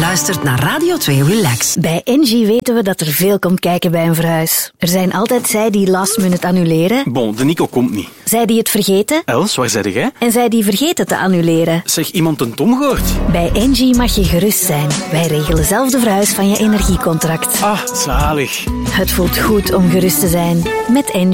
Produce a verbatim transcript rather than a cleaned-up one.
luistert naar Radio twee Relax. Bij Engie weten we dat er veel komt kijken bij een verhuis. Er zijn altijd zij die last minute annuleren. Bon, de Nico komt niet. Zij die het vergeten. Els, waar zei jij? En zij die vergeten te annuleren. Zeg, iemand een Tom gehoord? Bij Engie mag je gerust zijn. Wij regelen zelf de verhuis van je energiecontract. Ah, zalig. Het voelt goed om gerust te zijn. Met Engie.